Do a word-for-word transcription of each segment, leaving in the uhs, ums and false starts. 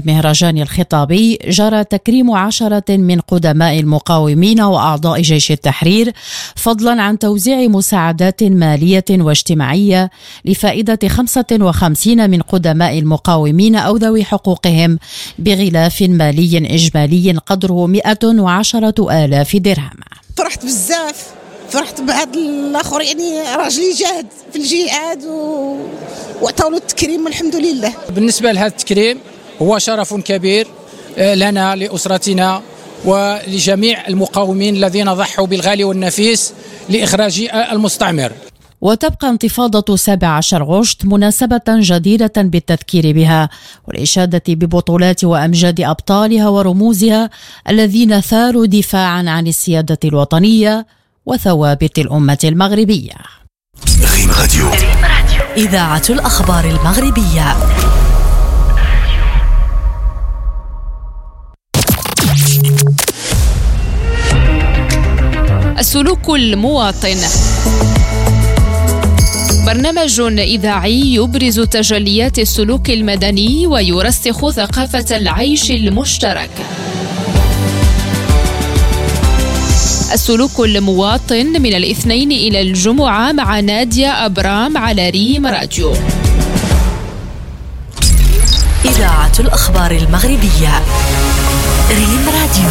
المهرجان الخطابي جرى تكريم عشرة من قدماء المقاومين وأعضاء جيش التحرير، فضلا عن توزيع مساعدات مالية واجتماعية لفائدة خمسة وخمسين من قدماء المقاومين أو ذوي حقوقهم بغلاف مالي إجمالي قدره مئة وعشرة آلاف درهم. فرحت بزاف، فرحت بهذا الآخر، يعني راجلي جاهد في الجهاد و... وعطاو له التكريم والحمد لله. بالنسبة لهذا التكريم هو شرف كبير لنا لأسرتنا ولجميع المقاومين الذين ضحوا بالغالي والنفيس لإخراج المستعمر. وتبقى انتفاضة سابع عشر غشت مناسبة جديرة بالتذكير بها والإشادة ببطولات وأمجاد أبطالها ورموزها الذين ثاروا دفاعا عن السيادة الوطنية وثوابت الأمة المغربية. ريم راديو، إذاعة الأخبار المغربية. السلوك المواطن، برنامج إذاعي يبرز تجليات السلوك المدني ويرسخ ثقافة العيش المشترك. السلوك المواطن من الاثنين إلى الجمعة مع نادية أبرام على ريم راديو. إذاعة الأخبار المغربية، ريم راديو.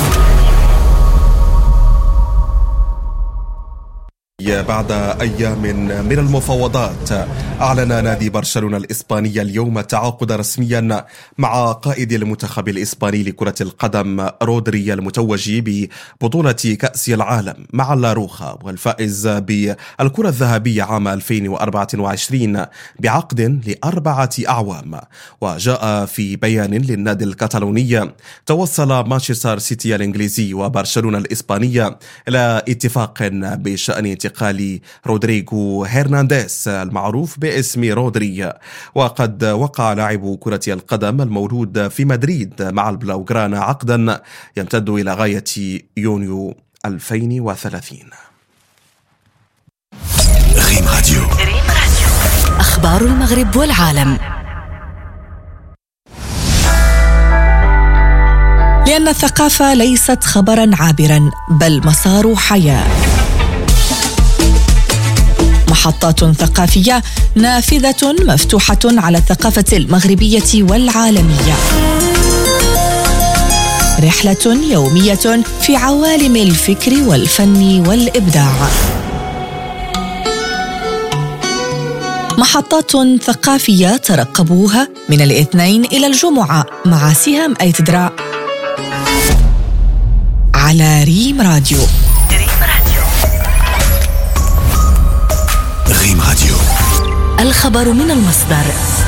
بعد أيام من المفاوضات، أعلن نادي برشلونة الإسباني اليوم التعاقد رسميا مع قائد المنتخب الإسباني لكرة القدم رودري المتوج ببطولة كأس العالم مع اللاروخا والفائز بالكرة الذهبية عام ألفين وأربعة وعشرين بعقد لأربعة أعوام. وجاء في بيان للنادي الكتالوني توصل مانشستر سيتي الإنجليزي وبرشلونة الإسبانية إلى اتفاق بشأن انتقال رودريغو هرنانديز المعروف باسم رودري. وقد وقع لاعب كرة القدم المولود في مدريد مع البلاوغرانا عقدا يمتد إلى غاية يونيو ألفين وثلاثين. ريم راديو، أخبار المغرب والعالم. لأن الثقافة ليست خبرا عابرا بل مسار حياة. محطات ثقافية نافذة مفتوحة على الثقافة المغربية والعالمية. رحلة يومية في عوالم الفكر والفن والإبداع. محطات ثقافية ترقبوها من الاثنين إلى الجمعة مع سهام أيتدرا على ريم راديو. ريم راديو، الخبر من المصدر.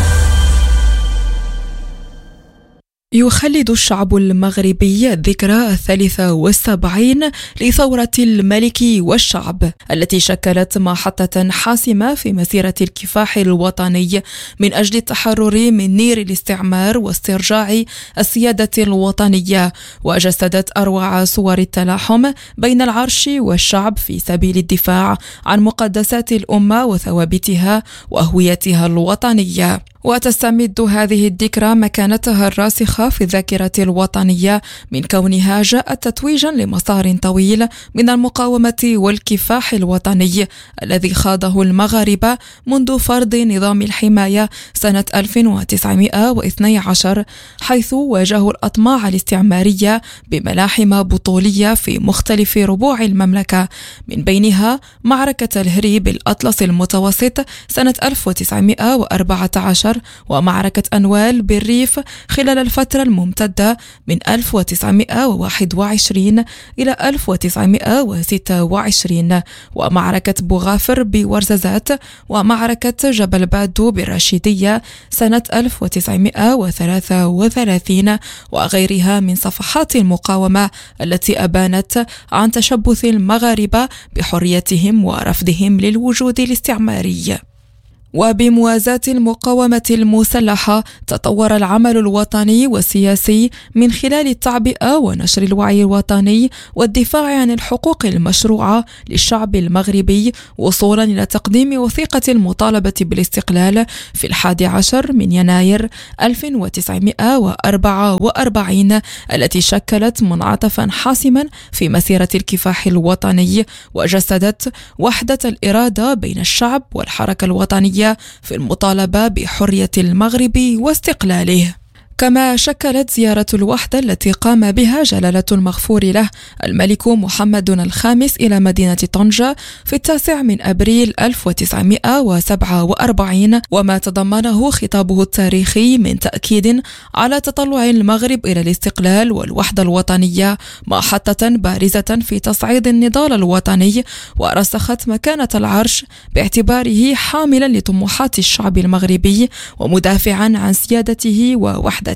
يخلد الشعب المغربي الذكرى الثالثة والسبعين لثورة الملك والشعب التي شكلت محطة حاسمة في مسيرة الكفاح الوطني من أجل التحرر من نير الاستعمار واسترجاع السيادة الوطنية، وجسدت أروع صور التلاحم بين العرش والشعب في سبيل الدفاع عن مقدسات الأمة وثوابتها وهويتها الوطنية. وتستمد هذه الذكرى مكانتها الراسخة في الذاكرة الوطنية من كونها جاءت تتويجا لمسار طويل من المقاومة والكفاح الوطني الذي خاضه المغاربة منذ فرض نظام الحماية سنة ألف وتسعمائة واثني عشر، حيث واجهوا الأطماع الاستعمارية بملاحم بطولية في مختلف ربوع المملكة، من بينها معركة الهري بالأطلس المتوسط سنة ألف وتسعمائة وأربعة عشر ومعركة أنوال بالريف خلال الفترة الممتدة من ألف وتسعمائة وواحد وعشرين إلى ألف وتسعمائة وستة وعشرين، ومعركة بوغافر بورزازات، ومعركة جبل بادو بالرشيدية سنة ألف وتسعمائة وثلاثة وثلاثين، وغيرها من صفحات المقاومة التي أبانت عن تشبث المغاربة بحريتهم ورفضهم للوجود الاستعماري. وبموازاة المقاومة المسلحة تطور العمل الوطني والسياسي من خلال التعبئة ونشر الوعي الوطني والدفاع عن الحقوق المشروعة للشعب المغربي وصولا إلى تقديم وثيقة المطالبة بالاستقلال في الحادي عشر من يناير ألف وتسعمائة وأربعة وأربعين التي شكلت منعطفا حاسما في مسيرة الكفاح الوطني وجسدت وحدة الإرادة بين الشعب والحركة الوطنية في المطالبة بحرية المغرب واستقلاله. كما شكلت زيارة الوحدة التي قام بها جلالة المغفور له الملك محمد الخامس إلى مدينة طنجة في التاسع من أبريل ألف وتسعمائة وسبعة وأربعين وما تضمنه خطابه التاريخي من تأكيد على تطلع المغرب إلى الاستقلال والوحدة الوطنية محطة بارزة في تصعيد النضال الوطني ورسخت مكانة العرش باعتباره حاملا لطموحات الشعب المغربي ومدافعا عن سيادته ووحدته.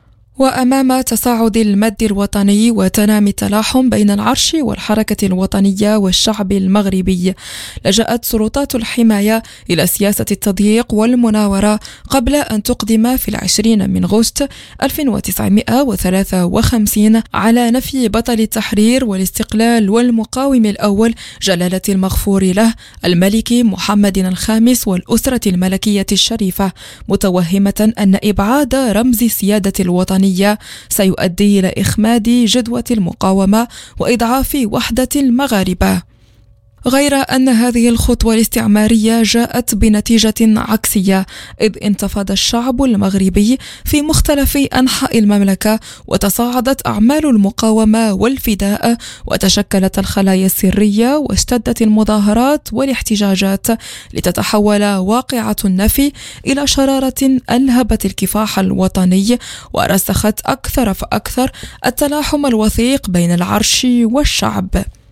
وأمام تصاعد المد الوطني وتنامي التلاحم بين العرش والحركة الوطنية والشعب المغربي لجأت سلطات الحماية إلى سياسة التضييق والمناورة قبل أن تقدم في العشرين من أغسطس ألف وتسعمائة وثلاثة وخمسين على نفي بطل التحرير والاستقلال والمقاوم الأول جلالة المغفور له الملك محمد الخامس والأسرة الملكية الشريفة متوهمة أن إبعاد رمز سيادة الوطنية سيؤدي إلى إخماد جدوى المقاومة وإضعاف وحدة المغاربة. غير أن هذه الخطوة الاستعمارية جاءت بنتيجة عكسية إذ انتفض الشعب المغربي في مختلف أنحاء المملكة وتصاعدت أعمال المقاومة والفداء وتشكلت الخلايا السرية واشتدت المظاهرات والاحتجاجات لتتحول واقعة النفي إلى شرارة ألهبت الكفاح الوطني ورسخت أكثر فأكثر التلاحم الوثيق بين العرش والشعب.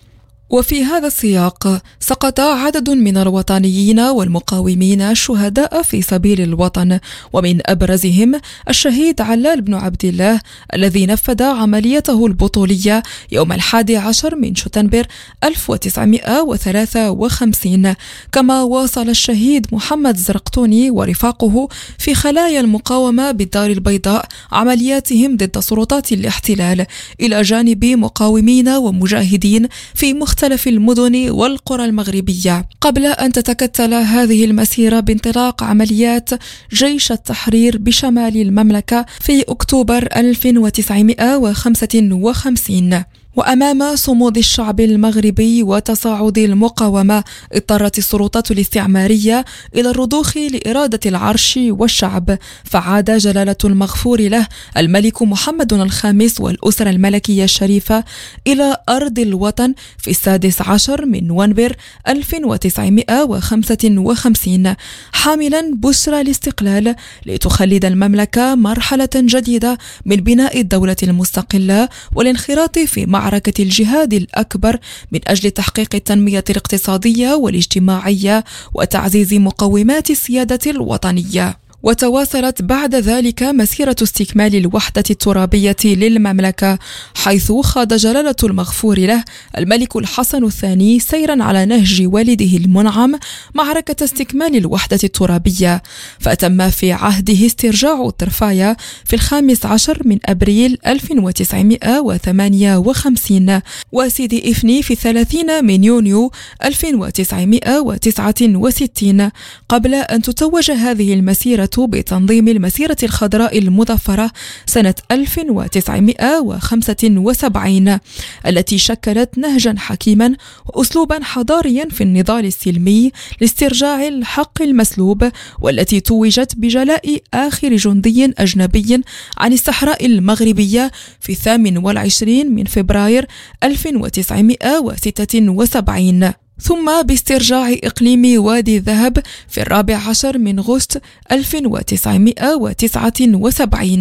وفي هذا السياق سقط عدد من الوطنيين والمقاومين شهداء في سبيل الوطن ومن أبرزهم الشهيد علال بن عبد الله الذي نفذ عمليته البطولية يوم الحادي عشر من شتنبر ألف وتسعمائة وثلاثة وخمسين. كما واصل الشهيد محمد زرقطوني ورفاقه في خلايا المقاومة بالدار البيضاء عملياتهم ضد سلطات الاحتلال إلى جانب مقاومين ومجاهدين في مختلف مختلف المدن والقرى المغربية قبل أن تتكتل هذه المسيرة بانطلاق عمليات جيش التحرير بشمال المملكة في أكتوبر ألف وتسعمائة وخمسة وخمسين. وأمام صمود الشعب المغربي وتصاعد المقاومة اضطرت السلطات الاستعمارية إلى الرضوخ لإرادة العرش والشعب فعاد جلالة المغفور له الملك محمد الخامس والأسرة الملكية الشريفة إلى أرض الوطن في السادس عشر من نوفمبر ألف وتسعمائة وخمسة وخمسين حاملا بشرى الاستقلال لتخلد المملكة مرحلة جديدة من بناء الدولة المستقلة والانخراط في معركة الجهاد الأكبر من أجل تحقيق التنمية الاقتصادية والاجتماعية وتعزيز مقومات السيادة الوطنية. وتواصلت بعد ذلك مسيرة استكمال الوحدة الترابية للمملكة حيث خاض جلالة المغفور له الملك الحسن الثاني سيرا على نهج والده المنعم معركة استكمال الوحدة الترابية فتم في عهده استرجاع الطرفاية في الخامس عشر من أبريل ألف وتسعمائة وثمانية وخمسين وسيدي إفني في الثلاثين من يونيو ألف وتسعمائة وتسعة وستين قبل أن تتوج هذه المسيرة بتنظيم المسيرة الخضراء المظفرة سنة ألف وتسعمائة وخمسة وسبعين التي شكلت نهجا حكيما وأسلوبا حضاريا في النضال السلمي لاسترجاع الحق المسلوب والتي توجت بجلاء آخر جندي أجنبي عن الصحراء المغربية في الثامن والعشرين من فبراير ألف وتسعمائة وستة وسبعين ثم باسترجاع إقليم وادي الذهب في الرابع عشر من أغسطس ألف وتسعمائة وتسعة وسبعين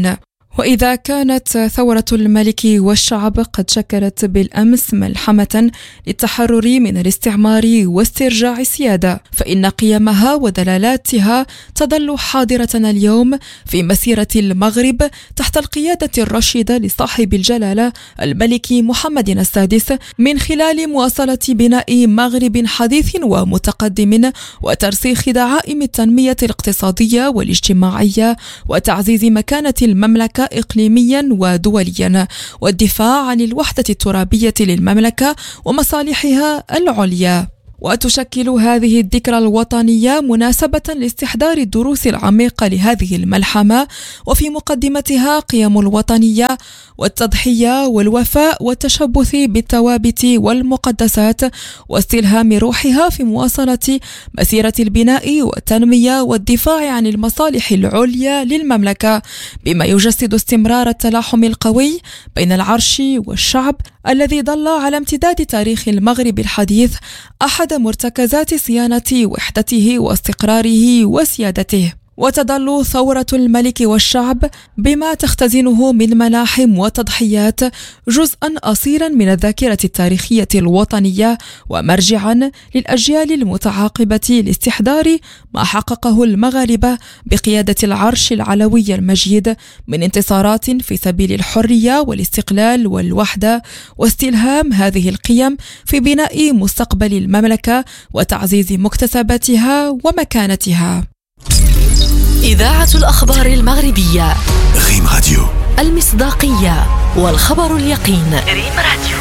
وإذا كانت ثورة الملك والشعب قد شكلت بالأمس ملحمة للتحرر من الاستعمار واسترجاع السيادة، فإن قيمها ودلالاتها تظل حاضرة اليوم في مسيرة المغرب تحت القيادة الرشيدة لصاحب الجلالة الملك محمد السادس، من خلال مواصلة بناء مغرب حديث ومتقدم وترسيخ دعائم التنمية الاقتصادية والاجتماعية وتعزيز مكانة المملكة إقليميا ودوليا، والدفاع عن الوحدة الترابية للمملكة ومصالحها العليا. وتشكل هذه الذكرى الوطنية مناسبة لاستحضار الدروس العميقة لهذه الملحمة، وفي مقدمتها قيم الوطنية والتضحية والوفاء والتشبث بالثوابت والمقدسات، واستلهام روحها في مواصلة مسيرة البناء والتنمية والدفاع عن المصالح العليا للمملكة، بما يجسد استمرار التلاحم القوي بين العرش والشعب الذي ظل على امتداد تاريخ المغرب الحديث أحد مرتكزات صيانة وحدته واستقراره وسيادته. وتظل ثورة الملك والشعب بما تختزنه من ملاحم وتضحيات جزءا أصيلا من الذاكرة التاريخية الوطنية، ومرجعا للأجيال المتعاقبة لاستحضار ما حققه المغاربة بقيادة العرش العلوي المجيد من انتصارات في سبيل الحرية والاستقلال والوحدة، واستلهام هذه القيم في بناء مستقبل المملكة وتعزيز مكتسباتها ومكانتها. إذاعة الأخبار المغربية ريم راديو، المصداقية والخبر اليقين. ريم راديو.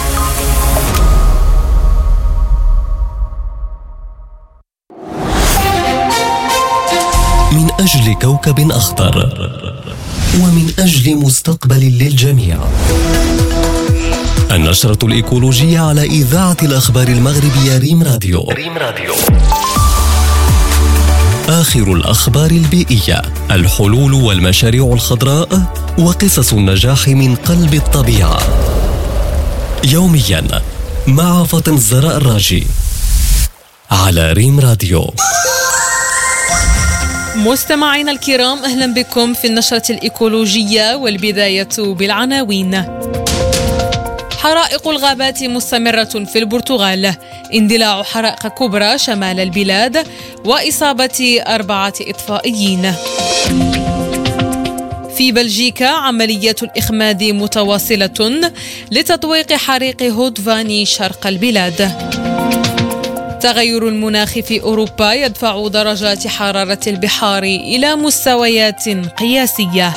من أجل كوكب أخضر ومن أجل مستقبل للجميع. النشرة الإيكولوجية على إذاعة الأخبار المغربية ريم راديو. ريم راديو. آخر الأخبار البيئية، الحلول والمشاريع الخضراء وقصص النجاح من قلب الطبيعة. يوميا مع فاطن الزراء الراجي على ريم راديو. مستمعينا الكرام، أهلا بكم في النشرة الإيكولوجية، والبداية بالعناوين. حرائق الغابات مستمرة في البرتغال، اندلاع حرائق كبرى شمال البلاد وإصابة أربعة إطفائيين. في بلجيكا عملية الإخماد متواصلة لتطويق حريق هودفاني شرق البلاد. تغير المناخ في أوروبا يدفع درجات حرارة البحار إلى مستويات قياسية.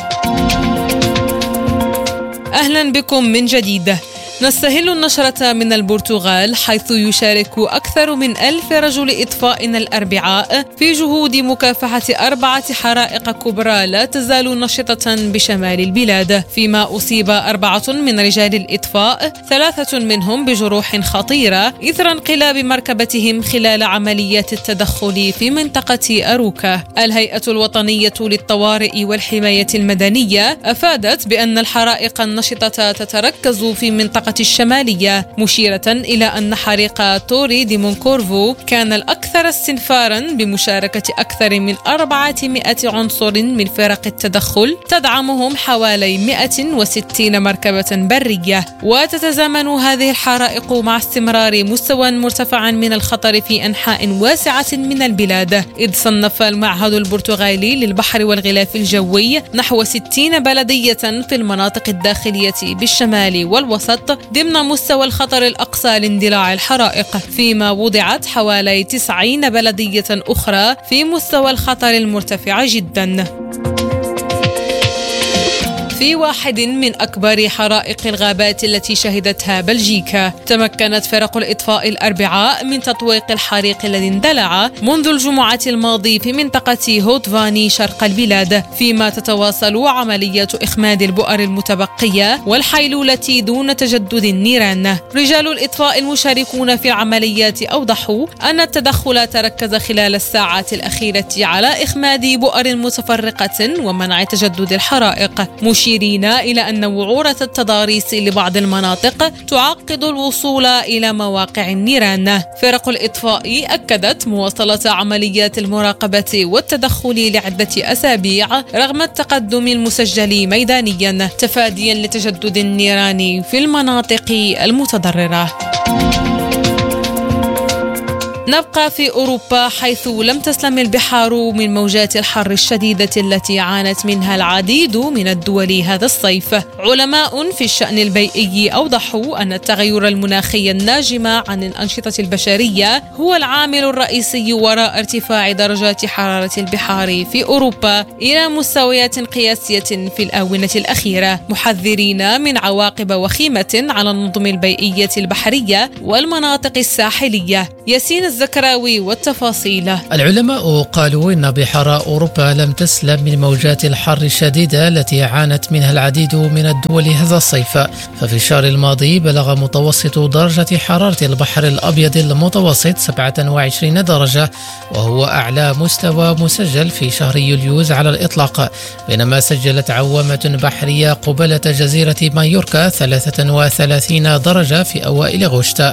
أهلا بكم من جديد. نستهل النشرة من البرتغال، حيث يشارك أكثر من ألف رجل إطفاء الأربعاء في جهود مكافحة أربعة حرائق كبرى لا تزال نشطة بشمال البلاد، فيما أصيب أربعة من رجال الإطفاء، ثلاثة منهم بجروح خطيرة إثر انقلاب مركبتهم خلال عمليات التدخل في منطقة أروكا. الهيئة الوطنية للطوارئ والحماية المدنية أفادت بأن الحرائق النشطة تتركز في منطقة الشمالية، مشيرة إلى أن حريق توري دي مونكورفو كان الأكثر استنفارا بمشاركة أكثر من أربعمائة عنصر من فرق التدخل تدعمهم حوالي مئة وستين مركبة برية. وتتزامن هذه الحرائق مع استمرار مستوى مرتفع من الخطر في أنحاء واسعة من البلاد، إذ صنف المعهد البرتغالي للبحر والغلاف الجوي نحو ستين بلدية في المناطق الداخلية بالشمال والوسط ضمن مستوى الخطر الأقصى لاندلاع الحرائق، فيما وضعت حوالي تسعين بلدية أخرى في مستوى الخطر المرتفع جدا. في واحد من أكبر حرائق الغابات التي شهدتها بلجيكا، تمكنت فرق الإطفاء الأربعاء من تطويق الحريق الذي اندلع منذ الجمعة الماضي في منطقة هودفاني شرق البلاد، فيما تتواصل عملية إخماد البؤر المتبقية والحيلولة دون تجدد النيران. رجال الإطفاء المشاركون في العمليات أوضحوا أن التدخل تركز خلال الساعات الأخيرة على إخماد بؤر متفرقة ومنع تجدد الحرائق، مشيرة مشيرين إلى أن وعورة التضاريس لبعض المناطق تعقد الوصول إلى مواقع النيران. فرق الإطفاء أكدت مواصلة عمليات المراقبة والتدخل لعدة أسابيع رغم التقدم المسجل ميدانيا تفاديا لتجدد النيران في المناطق المتضررة. نبقى في أوروبا حيث لم تسلم البحار من موجات الحر الشديدة التي عانت منها العديد من الدول هذا الصيف. علماء في الشأن البيئي أوضحوا أن التغير المناخي الناجم عن الأنشطة البشرية هو العامل الرئيسي وراء ارتفاع درجات حرارة البحار في أوروبا إلى مستويات قياسية في الآونة الأخيرة، محذرين من عواقب وخيمة على النظم البيئية البحرية والمناطق الساحلية. ياسين الزكراوي والتفاصيل. العلماء قالوا إن بحار أوروبا لم تسلم من موجات الحر الشديدة التي عانت منها العديد من الدول هذا الصيف. ففي الشهر الماضي بلغ متوسط درجة حرارة البحر الأبيض المتوسط سبعة وعشرين درجة، وهو أعلى مستوى مسجل في شهر يوليوز على الإطلاق، بينما سجلت عوامة بحرية قبالة جزيرة مايوركا ثلاثة وثلاثين درجة في أوائل غشت.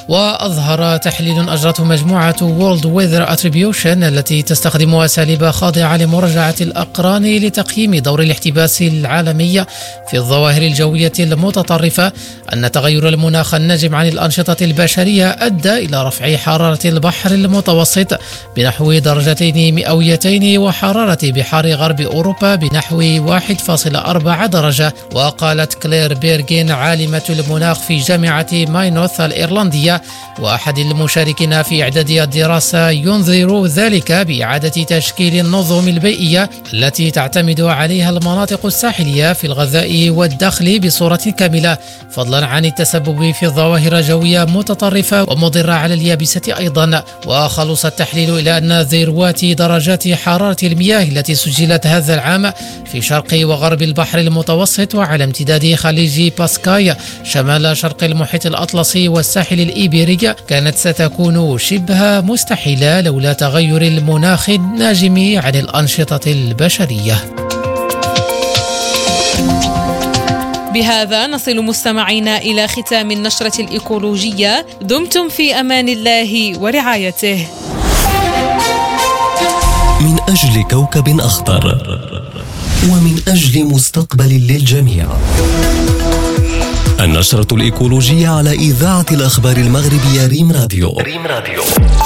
وأظهر تحليل أجرته مجموعة World Weather Attribution التي تستخدم أساليب خاضعة لمراجعة الأقران لتقييم دور الاحتباس العالمي في الظواهر الجوية المتطرفة أن تغير المناخ الناجم عن الأنشطة البشرية أدى إلى رفع حرارة البحر المتوسط بنحو درجتين مئويتين وحرارة بحار غرب أوروبا بنحو واحد فاصلة أربعة درجة. وقالت كلير بيرغين عالمة المناخ في جامعة ماينوث الإيرلندية وأحد المشاركين في إعداد الدراسة ينظر ذلك بإعادة تشكيل النظم البيئية التي تعتمد عليها المناطق الساحلية في الغذاء والدخل بصورة كاملة، فضلا عن التسبب في ظواهر جوية متطرفة ومضرة على اليابسة أيضا. وخلص التحليل إلى أن ذروات درجات حرارة المياه التي سجلت هذا العام في شرق وغرب البحر المتوسط وعلى امتداد خليج باسكاي شمال شرق المحيط الأطلسي والساحل الإيبيري كانت ستكون شبه مستحيلة لولا تغير المناخ الناجم عن الأنشطة البشرية. بهذا نصل مستمعينا إلى ختام النشرة الإيكولوجية. دمتم في أمان الله ورعايته. من أجل كوكب أخضر ومن أجل مستقبل للجميع. النشرة الإيكولوجية على إذاعة الأخبار المغربية ريم راديو. ريم راديو.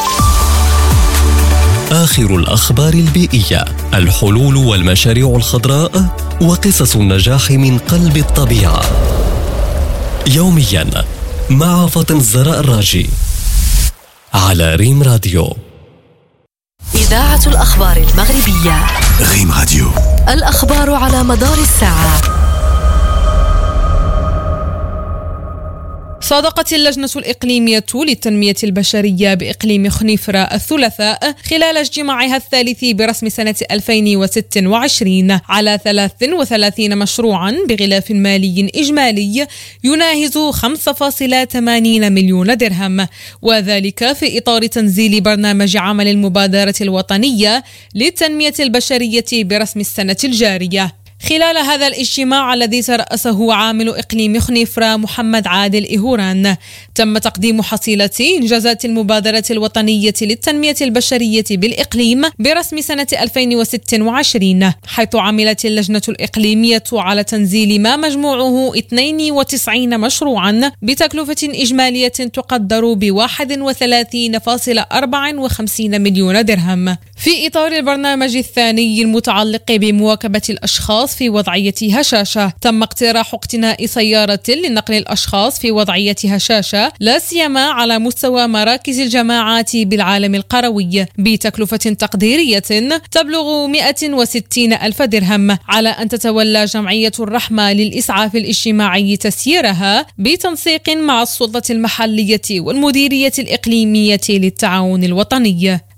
آخر الأخبار البيئية، الحلول والمشاريع الخضراء وقصص النجاح من قلب الطبيعة. يوميا مع فاطمة الزهراء الراجي على ريم راديو. إذاعة الأخبار المغربية ريم راديو. الأخبار على مدار الساعة. صادقت اللجنة الإقليمية للتنمية البشرية بإقليم خنيفرة الثلاثاء خلال اجتماعها الثالث برسم سنة ألفين وستة وعشرين على ثلاثة وثلاثين مشروعا بغلاف مالي إجمالي يناهز خمسة فاصلة ثمانين مليون درهم، وذلك في إطار تنزيل برنامج عمل المبادرة الوطنية للتنمية البشرية برسم السنة الجارية. خلال هذا الاجتماع الذي ترأسه عامل إقليم خنيفرة محمد عادل إيهوران تم تقديم حصيلة إنجازات المبادرة الوطنية للتنمية البشرية بالإقليم برسم سنة ألفين وستة وعشرين، حيث عملت اللجنة الإقليمية على تنزيل ما مجموعه اثنين وتسعين مشروعا بتكلفة إجمالية تقدر ب واحد وثلاثين فاصلة أربعة وخمسين مليون درهم. في إطار البرنامج الثاني المتعلق بمواكبة الأشخاص في وضعية هشاشة، تم اقتراح اقتناء سيارة لنقل الأشخاص في وضعية هشاشة لا سيما على مستوى مراكز الجماعات بالعالم القروي بتكلفة تقديرية تبلغ مئة وستين ألف درهم، على أن تتولى جمعية الرحمة للإسعاف الاجتماعي تسييرها بتنسيق مع السلطة المحلية والمديرية الإقليمية للتعاون الوطني.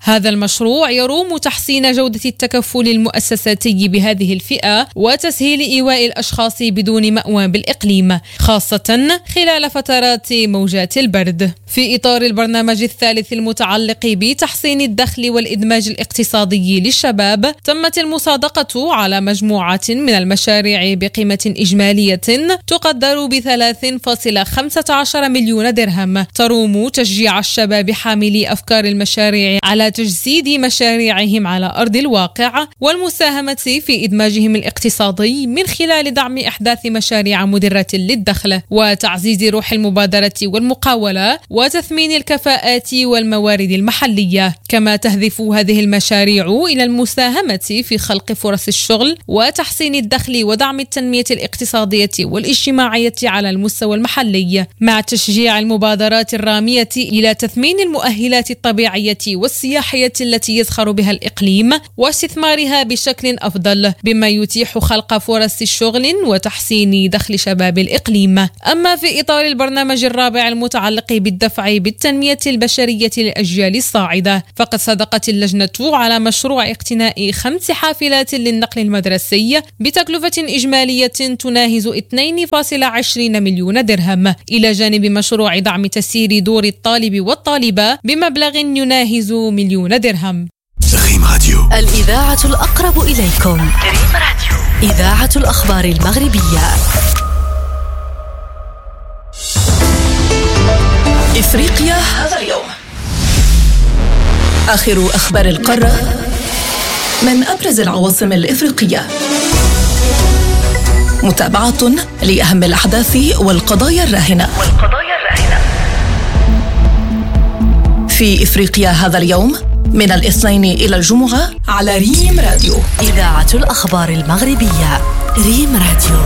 هذا المشروع يروم تحسين جودة التكفل المؤسساتي بهذه الفئة وتسهيل إيواء الأشخاص بدون مأوى بالإقليم، خاصة خلال فترات موجات البرد. في إطار البرنامج الثالث المتعلق بتحسين الدخل والإدماج الاقتصادي للشباب، تمت المصادقة على مجموعة من المشاريع بقيمة إجمالية تقدر ب ثلاثة فاصلة خمسة عشر مليون درهم، تروم تشجيع الشباب حاملي أفكار المشاريع على تجسيد مشاريعهم على أرض الواقع والمساهمة في إدماجهم الاقتصادي من خلال دعم إحداث مشاريع مدرة للدخل وتعزيز روح المبادرة والمقاولة وتثمين الكفاءات والموارد المحلية. كما تهدف هذه المشاريع إلى المساهمة في خلق فرص الشغل وتحسين الدخل ودعم التنمية الاقتصادية والاجتماعية على المستوى المحلي، مع تشجيع المبادرات الرامية إلى تثمين المؤهلات الطبيعية والسياحية التي يزخر بها الإقليم واستثمارها بشكل أفضل، بما يتيح خلق فرص الشغل وتحسين دخل شباب الإقليم. أما في إطار البرنامج الرابع المتعلق بالدفع بالتنمية البشرية للأجيال الصاعدة، فقد صدقت اللجنة على مشروع اقتناء خمس حافلات للنقل المدرسي بتكلفة إجمالية تناهز اثنين فاصلة عشرين مليون درهم، إلى جانب مشروع دعم تسيير دور الطالب والطالبة بمبلغ يناهز مليون درهم. ريم راديو، الإذاعة الأقرب إليكم. ريم راديو، إذاعة الأخبار المغربية. إفريقيا هذا اليوم، آخر أخبار القارة من أبرز العواصم الإفريقية، متابعة لأهم الأحداث والقضايا الراهنة في إفريقيا هذا اليوم من الاثنين إلى الجمعة على ريم راديو، إذاعة الأخبار المغربية. ريم راديو.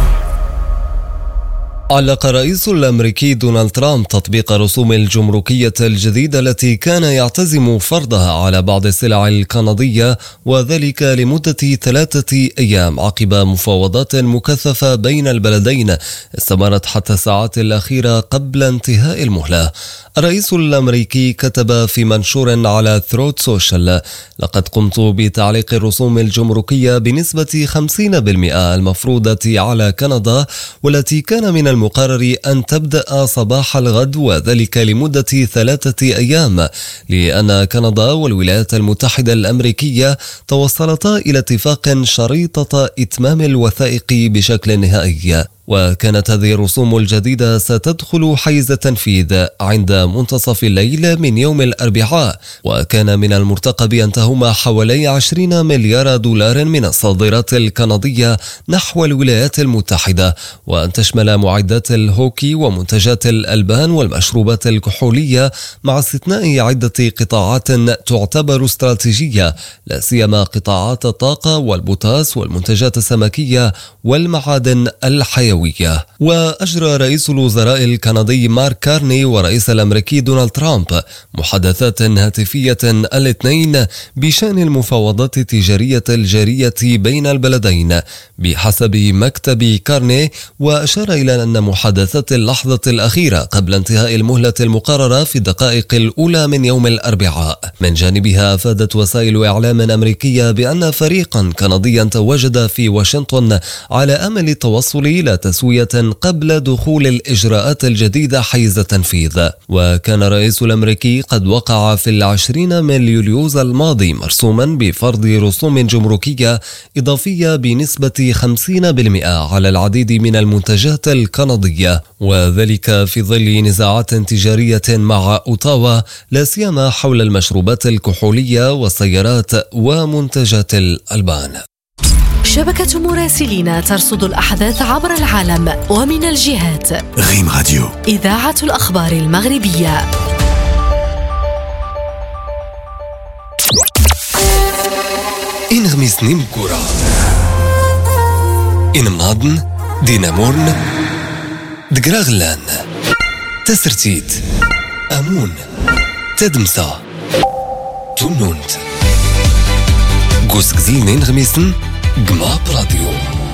علق الرئيس الأمريكي دونالد ترامب تطبيق رسوم الجمركية الجديدة التي كان يعتزم فرضها على بعض السلع الكندية، وذلك لمدة ثلاثة أيام عقب مفاوضات مكثفة بين البلدين استمرت حتى الساعات الأخيرة قبل انتهاء المهلة. الرئيس الأمريكي كتب في منشور على ثروت سوشيال: لقد قمت بتعليق الرسوم الجمركية بنسبة خمسين بالمئة المفروضة على كندا، والتي كان من المقرر أن تبدأ صباح الغد، وذلك لمدة ثلاثة أيام، لأن كندا والولايات المتحدة الأمريكية توصلتا إلى اتفاق شريطة إتمام الوثائق بشكل نهائي. وكانت هذه الرسوم الجديدة ستدخل حيز التنفيذ عند منتصف الليل من يوم الأربعاء، وكان من المرتقب أن تهم حوالي عشرين مليار دولار من الصادرات الكندية نحو الولايات المتحدة، وأن تشمل معدات الهوكي ومنتجات الألبان والمشروبات الكحولية، مع استثناء عدة قطاعات تعتبر استراتيجية، لا سيما قطاعات الطاقة والبوتاس والمنتجات السمكية والمعادن الحيوية. وأجرى رئيس الوزراء الكندي مارك كارني ورئيس الأمريكي دونالد ترامب محادثات هاتفية الاثنين بشأن المفاوضات التجارية الجارية بين البلدين بحسب مكتب كارني، وأشار إلى أن محادثات اللحظة الأخيرة قبل انتهاء المهلة المقررة في الدقائق الأولى من يوم الأربعاء. من جانبها أفادت وسائل إعلام أمريكية بأن فريقا كنديا تواجد في واشنطن على أمل التوصل إلى تسوية قبل دخول الإجراءات الجديدة حيز التنفيذ. وكان الرئيس الأمريكي قد وقع في العشرين من يوليوز الماضي مرسوما بفرض رسوم جمركية إضافية بنسبة خمسين بالمئة على العديد من المنتجات الكندية، وذلك في ظل نزاعات تجارية مع أوتاوا، لا سيما حول المشروبات الكحولية والسيارات ومنتجات الألبان. شبكة مراسلين ترصد الأحداث عبر العالم ومن الجهات. ريم راديو، إذاعة الأخبار المغربية. إن غميسني مكورة، إن مناضن دينامورن دقراغلان تسرتيت أمون تدمسا تونونت قوس غزيلنين غميسن قماب راديو.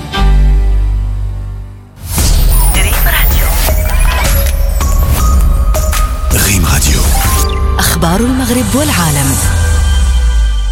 ريم راديو، ريم راديو، أخبار المغرب والعالم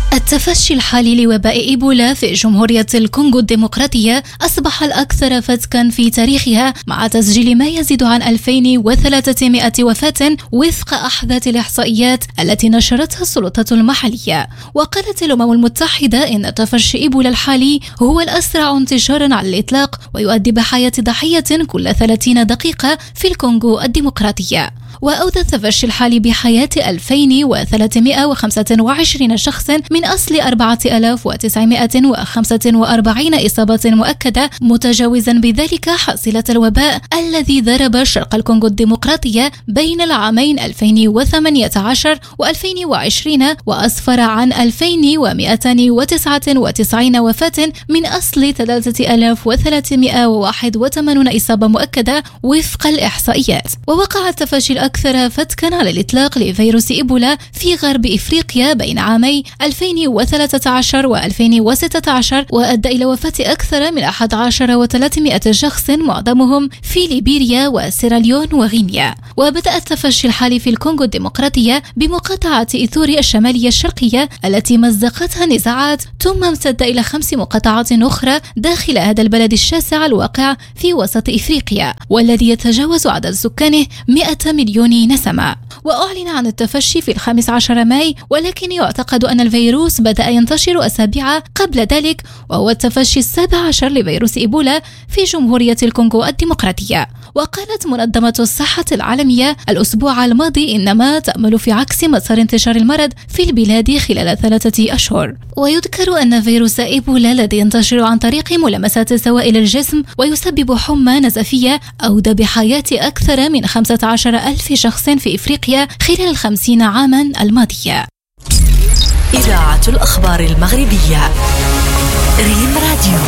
التفشي الحالي لوباء إيبولا في جمهورية الكونغو الديمقراطية أصبح الأكثر فتكا في تاريخها، مع تسجيل ما يزيد عن ألفين وثلاثمائة وفاة وفق أحدث الإحصائيات التي نشرتها السلطات المحلية. وقالت الأمم المتحدة إن تفشي إيبولا الحالي هو الأسرع انتشارا على الإطلاق، ويؤدي بحياة ضحية كل ثلاثين دقيقة في الكونغو الديمقراطية. وأودى التفشي الحالي بحياة ألفين وثلاثمائة وخمسة وعشرين شخص من أصل أربعة آلاف وتسعمائة وخمسة وأربعين إصابة مؤكدة، متجاوزا بذلك حصيلة الوباء الذي ضرب شرق الكونغو الديمقراطية بين العامين ألفين وثمانية عشر وألفين وعشرين، وأسفر عن ألفين ومائتين وتسعة وتسعين وفاة من أصل ثلاثة آلاف وثلاثمائة وواحد وثمانين إصابة مؤكدة وفق الإحصائيات. ووقع التفشي الأكثر فتكا على الإطلاق لفيروس إيبولا في غرب إفريقيا بين عامي ألفين وثلاثة عشر وألفين وستة عشر، وأدى إلى وفاة أكثر من أحد عشر وثلاثمائة شخص، معظمهم في ليبيريا وسيراليون وغينيا. وبدأ التفشي الحالي في الكونغو الديمقراطية بمقاطعة إيثوري الشمالية الشرقية التي مزقتها النزاعات، ثم امتد إلى خمس مقاطعات أخرى داخل هذا البلد الشاسع الواقع في وسط إفريقيا، والذي يتجاوز عدد سكانه مئة مليون نسمة. وأعلن عن التفشي في الخامس عشر ماي، ولكن يعتقد أن الفيروس بدأ ينتشر أسابيع قبل ذلك، وهو التفشي السابع عشر لفيروس إيبولا في جمهورية الكونغو الديمقراطية. وقالت منظمة الصحة العالمية الأسبوع الماضي إنما تأمل في عكس مسار انتشار المرض في البلاد خلال ثلاثة أشهر. ويذكر أن فيروس إيبولا الذي ينتشر عن طريق ملامسات سوائل الجسم ويسبب حمى نزفية أودى بحياة أكثر من خمسة عشر ألف شخص في إفريقيا خلال الخمسين عاما الماضية. إذاعة الأخبار المغربية، ريم راديو.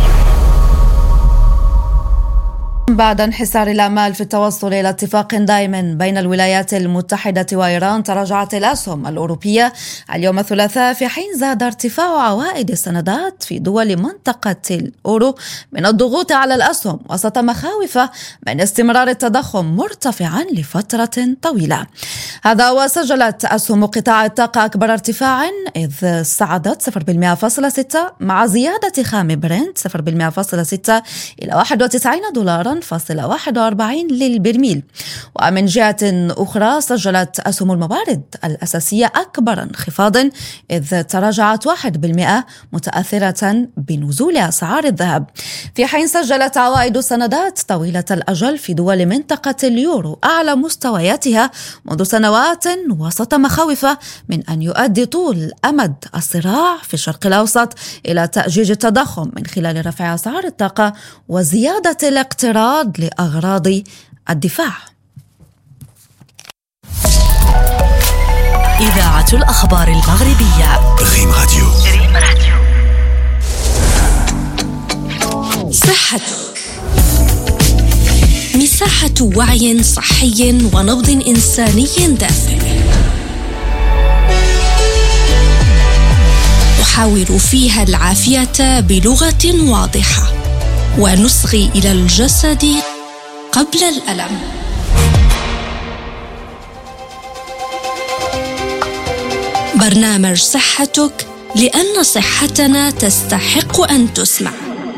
بعد انحسار الآمال في التوصل إلى اتفاق دائم بين الولايات المتحدة وإيران، تراجعت الأسهم الأوروبية اليوم الثلاثاء، في حين زاد ارتفاع عوائد السندات في دول منطقة الأورو من الضغوط على الأسهم وسط مخاوف من استمرار التضخم مرتفعا لفترة طويلة. هذا وسجلت أسهم قطاع الطاقة أكبر ارتفاع، إذ صعدت صفر بالمئة فاصلة ستة مع زيادة خام برنت صفر بالمئة فاصلة ستة إلى واحد وتسعين دولارا فاصلة واحد وأربعين للبرميل. ومن جهة أخرى سجلت أسهم الموارد الأساسية أكبر انخفاض، إذ تراجعت واحد بالمئة متأثرة بنزول أسعار الذهب، في حين سجلت عوائد السندات طويلة الأجل في دول منطقة اليورو أعلى مستوياتها منذ سنوات، وسط مخاوف من أن يؤدي طول أمد الصراع في الشرق الأوسط إلى تأجيج التضخم من خلال رفع أسعار الطاقة وزيادة الاقتراض لأغراض الدفاع. إذاعة الأخبار المغربية، ريم راديو. ريم راديو. صحتك، مساحة وعي صحي ونبض إنساني دافئ، نحاور فيها العافية بلغة واضحة ونصغي إلى الجسد قبل الألم. برنامج صحتك، لأن صحتنا تستحق أن تسمع.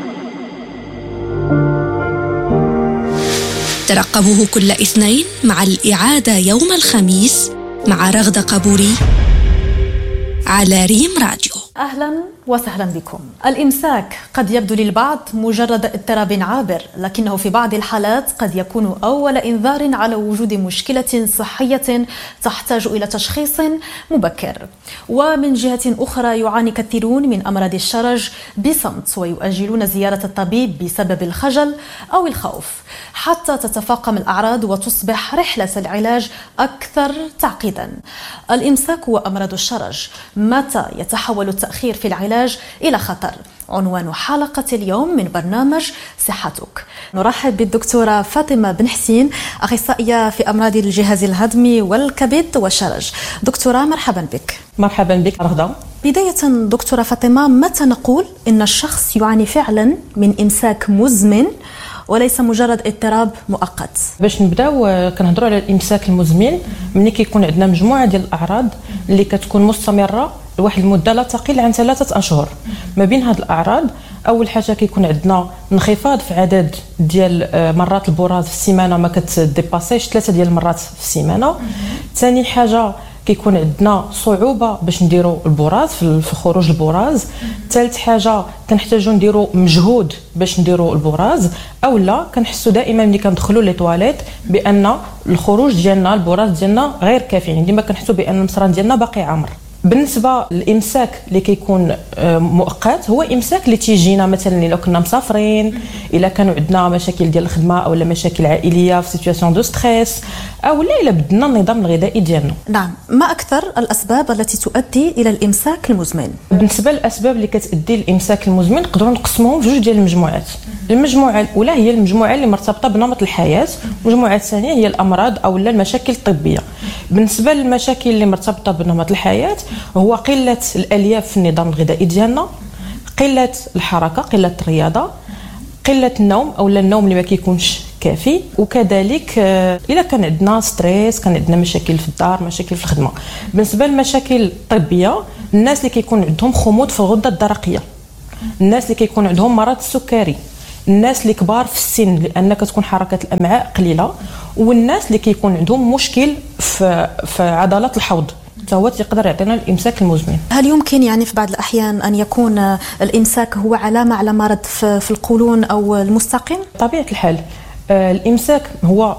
ترقبوه كل اثنين مع الإعادة يوم الخميس مع رغدة قبوري على ريم راديو. أهلا وسهلا بكم. الإمساك قد يبدو للبعض مجرد اضطراب عابر، لكنه في بعض الحالات قد يكون أول إنذار على وجود مشكلة صحية تحتاج إلى تشخيص مبكر. ومن جهة أخرى يعاني كثيرون من أمراض الشرج بصمت ويؤجلون زيارة الطبيب بسبب الخجل أو الخوف حتى تتفاقم الأعراض وتصبح رحلة العلاج أكثر تعقيدا. الإمساك وأمراض الشرج، متى يتحول التأخير في العلاج إلى خطر؟ عنوان حلقة اليوم من برنامج صحتك. نرحب بالدكتورة فاطمة بن حسين، أخصائية في أمراض الجهاز الهضمي والكبد والشرج. دكتورة مرحبا بك. مرحبا بك رغدة. بداية دكتورة فاطمة، متى نقول إن الشخص يعاني فعلا من إمساك مزمن وليس مجرد اضطراب مؤقت. باش نبداو كنهضروا على الامساك المزمن ملي كيكون عندنا مجموعه ديال الاعراض اللي كتكون مستمره لواحد المده لا تقل عن ثلاثه اشهر. ما بين هاد الاعراض اول حاجه كيكون عندنا انخفاض في عدد ديال مرات البراز في السيمانه ما كتديباسيش ثلاثه ديال المرات في السيمانه. ثاني حاجه كيكون عندنا صعوبه باش نديروا البراز في خروج البراز. ثالث حاجه كنحتاجوا نديروا مجهود باش نديروا البراز، اولا كنحسوا دائما ملي كندخلوا لي تواليت بان الخروج ديالنا البراز ديالنا غير كافي، يعني ديما كنحسوا بان المصران ديالنا باقي عامر. بالنسبه للامساك اللي كيكون مؤقت هو امساك اللي تيجينا مثلا الا كنا مسافرين، الا كانوا عندنا مشاكل ديال الخدمه او مشاكل عائليه في سيتوياسيون دو ستريس، او لا الا بدلنا النظام الغذائي ديالنا. نعم، ما اكثر الاسباب التي تؤدي الى الامساك المزمن؟ بالنسبه للاسباب اللي كتؤدي للامساك المزمن نقدروا نقسموهم في جوج ديال المجموعات. المجموعه الاولى هي المجموعه اللي مرتبطه بنمط الحياه، والمجموعه الثانيه هي الامراض او المشاكل الطبيه. بالنسبه للمشاكل اللي مرتبطه بنمط الحياه هو قله الالياف في النظام الغذائي ديالنا، قله الحركه، قله الرياضه، قله النوم او النوم اللي ما كيكونش كافي، وكذلك الا كان عندنا ستريس، كان عندنا مشاكل في الدار، مشاكل في الخدمه. بالنسبه للمشاكل الطبيه الناس اللي كيكون عندهم خمود في الغده الدرقيه، الناس اللي كيكون عندهم مرض السكري، الناس اللي كبار في السن لان كتكون حركه الامعاء قليله، والناس اللي كيكون عندهم مشكل في في عضلات الحوض هو يقدر يعطينا الامساك المزمن. هل يمكن يعني في بعض الاحيان ان يكون الامساك هو علامه على مرض في القولون او المستقيم؟ طبيعه الحال الامساك هو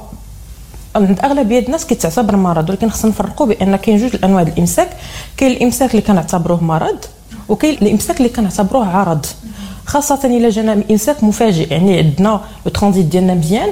عند اغلبيه الناس كيتعتبر مرض، ولكن خصنا نفرقوا بان كاين جوج الانواع ديال الامساك. كاين الامساك اللي كنعتبروه مرض، وكاين الامساك اللي كنعتبروه عرض، خاصه الا جانا امساك مفاجئ، يعني عندنا الترانزيت ديالنا مزيان،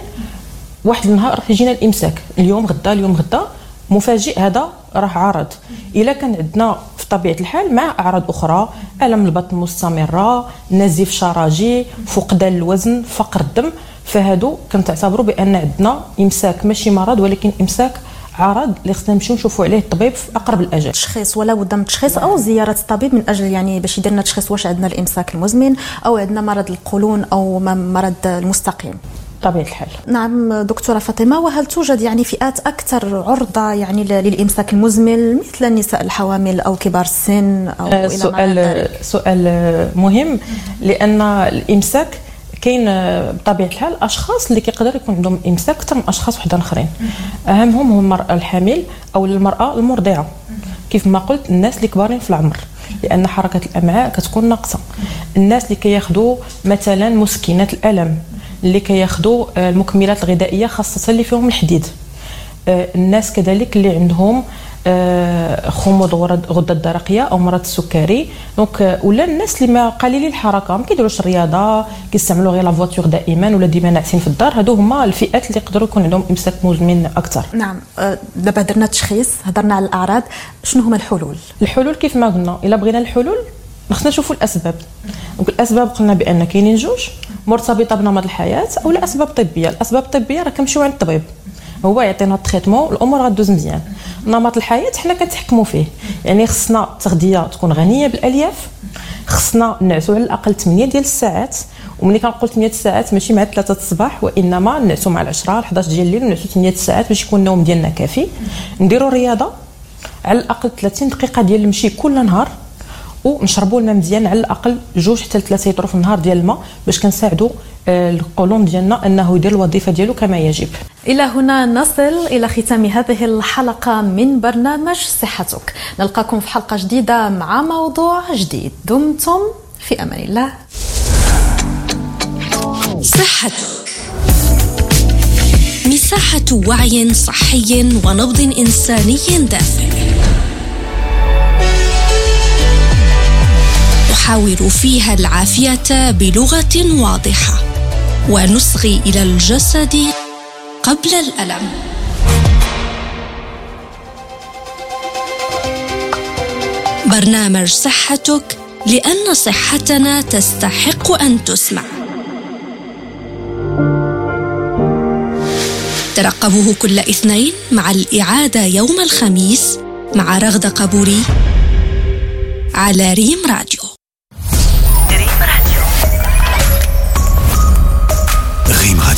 واحد النهار يجينا الامساك اليوم غدا اليوم غدا مفاجئ، هذا راه عرض. الا كان عندنا في طبيعه الحال مع اعراض اخرى، الم البطن مستمره، نزيف شرجي، فقدان الوزن، فقر الدم، فهادو كنعتبروا بان عندنا امساك ماشي مرض ولكن امساك عرض اللي خصنا نمشيو نشوفوا عليه الطبيب في اقرب الاجال. تشخيص ولا بد من تشخيص او زياره الطبيب من اجل يعني باش يدير لنا تشخيص واش عندنا الامساك المزمن او عندنا مرض القولون او مرض المستقيم. طبيعة الحال. نعم دكتورة فاطمة، وهل توجد يعني فئات أكثر عرضة يعني للإمساك المزمن مثل النساء الحوامل أو كبار السن أو آه إلى سؤال سؤال مهم، لأن الإمساك كاين بطبيعة الحال أشخاص اللي كيقدر يكون عندهم إمساك أكثر من أشخاص وحدين آخرين. أهمهم هم المرأة الحامل أو المرأة المرضعة، كيف ما قلت الناس اللي كبارين في العمر لأن حركة الأمعاء كتكون ناقصة، الناس اللي كياخذوا مثلا مسكنات الألم، اللي كياخذوا المكملات الغذائيه خاصه اللي فيهم الحديد، الناس كذلك اللي عندهم خمود غده الدرقيه او مرض السكري، دونك ولا الناس اللي ما قليلي الحركه ما كيديروش الرياضه، كيستعملوا غير لا فواتور دائما ولا ديما ناعسين في الدار، هادو هما الفئات اللي يقدروا يكون عندهم امساك مزمن اكثر. نعم، دابا درنا التشخيص، هضرنا على الاعراض، شنو هما الحلول؟ الحلول كيف ما قلنا الا بغينا الحلول خصنا نشوفوا الاسباب. دونك الاسباب قلنا بان كاينين جوج مرتبطه بنمط الحياه او اسباب طبيه. الاسباب الطبيه راه كنمشيو عند الطبيب هو يعطينا التريتمون، الامور غدوز مزيان. نمط الحياه حنا كنتحكموا فيه، يعني خصنا التغذيه تكون غنيه بالالياف، خصنا نعسوا على الاقل ثمانية ديال الساعات، وملي كنقول ثمانية الساعات ماشي مع ثلاثة الصباح، وانما نعسوا مع العشرة حداش ديال الليل، ونعسوا ثمانية الساعات باش يكون النوم ديالنا كافي. نديروا رياضه على الاقل ثلاثين دقيقه ديال المشي كل نهار، ونشربوا الماء مزيان على الاقل جوج حتى ثلاثة لتر في النهار ديال الماء باش كنساعدوا القولون ديالنا انه يدير الوظيفه ديالو كما يجب. الى هنا نصل الى ختام هذه الحلقه من برنامج صحتك، نلقاكم في حلقه جديده مع موضوع جديد، دمتم في امان الله. صحتك، مساحه وعي صحي ونبض انساني دافئ، نحاور فيها العافية بلغة واضحة ونصغي إلى الجسد قبل الألم. برنامج صحتك، لأن صحتنا تستحق أن تسمع. ترقبوه كل اثنين مع الإعادة يوم الخميس مع رغدة قبوري على ريم راديو. ريم راديو.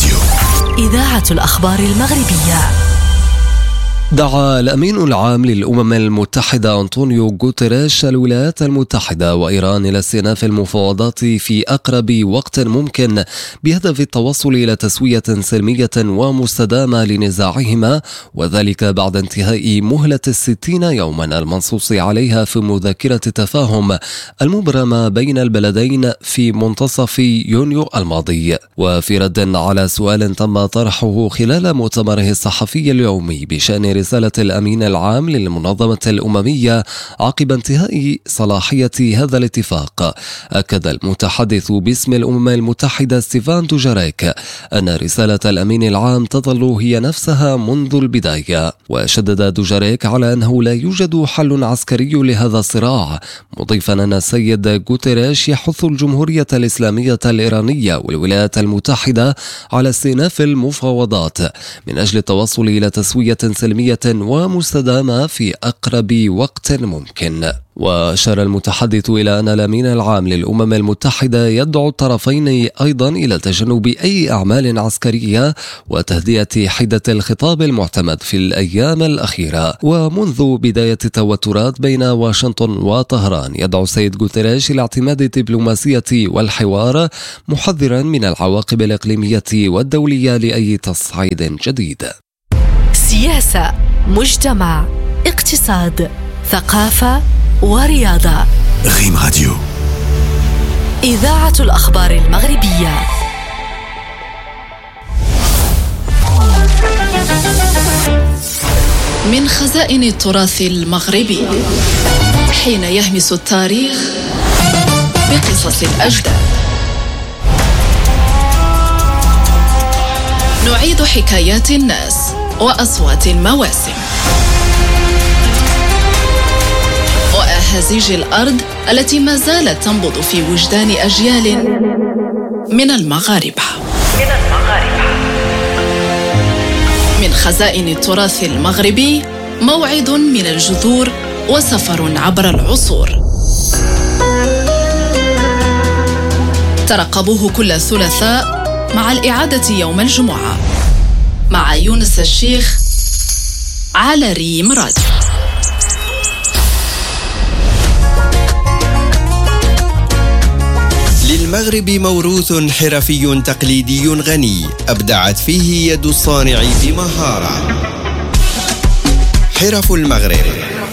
إذاعة الأخبار المغربية. دعا الأمين العام للأمم المتحدة أنطونيو غوتيريش الولايات المتحدة وإيران إلى استئناف المفاوضات في أقرب وقت ممكن بهدف التوصل إلى تسوية سلمية ومستدامة لنزاعهما، وذلك بعد انتهاء مهلة الستين يوما المنصوص عليها في مذكرة تفاهم المبرمة بين البلدين في منتصف يونيو الماضي. وفي رد على سؤال تم طرحه خلال مؤتمره الصحفي اليومي بشأن رسالة الأمين العام للمنظمة الأممية عقب انتهاء صلاحية هذا الاتفاق، أكد المتحدث باسم الأمم المتحدة ستيفان دوجاريك أن رسالة الأمين العام تظل هي نفسها منذ البداية. وشدد دوجاريك على أنه لا يوجد حل عسكري لهذا الصراع، مضيفا أن السيد غوتيريش يحث الجمهورية الإسلامية الإيرانية والولايات المتحدة على استئناف المفاوضات من أجل التوصل إلى تسوية سلمية ومستدامة في أقرب وقت ممكن. وأشار المتحدث إلى أن الأمين العام للأمم المتحدة يدعو الطرفين أيضا إلى تجنب أي أعمال عسكرية وتهدئة حدة الخطاب المعتمد في الأيام الأخيرة. ومنذ بداية التوترات بين واشنطن وطهران يدعو السيد غوتيريش إلى اعتماد الدبلوماسية والحوار، محذرا من العواقب الإقليمية والدولية لأي تصعيد جديد. سياسة، مجتمع، اقتصاد، ثقافة ورياضة. ريم راديو، إذاعة الأخبار المغربية. من خزائن التراث المغربي، حين يهمس التاريخ بقصص الأجداد، نعيد حكايات الناس وأصوات المواسم وأهازيج الأرض التي ما زالت تنبض في وجدان أجيال من المغاربة. من خزائن التراث المغربي، موعد من الجذور وسفر عبر العصور. ترقبوه كل ثلاثاء مع الإعادة يوم الجمعة مع يونس الشيخ على ريم راديو. للمغرب موروث حرفي تقليدي غني أبدعت فيه يد الصانع بمهارة. حرف المغرب،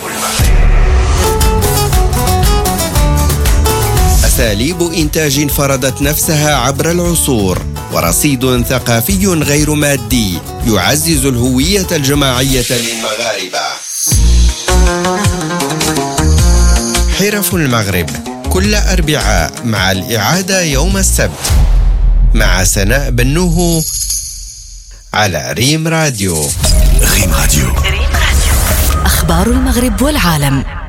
أساليب إنتاج فرضت نفسها عبر العصور، ورصيد ثقافي غير مادي يعزز الهوية الجماعية للمغاربة. حرف المغرب كل أربعاء مع الإعادة يوم السبت مع سناء بنوه على ريم راديو. ريم راديو، أخبار المغرب والعالم.